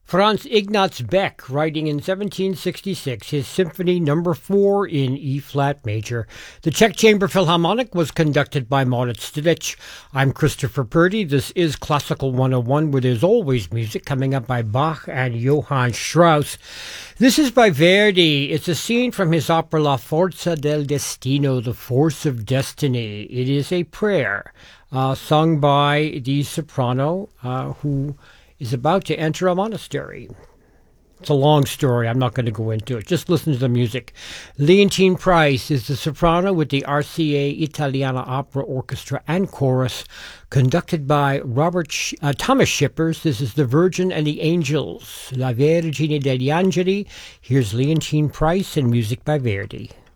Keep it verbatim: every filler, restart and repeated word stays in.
Franz Ignaz Beck, writing in seventeen sixty-six his Symphony Number four in E-flat major. The Czech Chamber Philharmonic was conducted by Moritz Stilic. I'm Christopher Purdy. This is Classical one oh one, where there's always music coming up by Bach and Johann Strauss. This is by Verdi. It's a scene from his opera La Forza del Destino, The Force of Destiny. It is a prayer uh, sung by the soprano uh, who is about to enter a monastery. It's a long story. I'm not going to go into it. Just listen to the music. Leontyne Price is the soprano with the R C A Italiana Opera Orchestra and Chorus, conducted by Robert Sh- uh, Thomas Shippers. This is The Virgin and the Angels, La Vergine degli Angeli. Here's Leontyne Price and music by Verdi.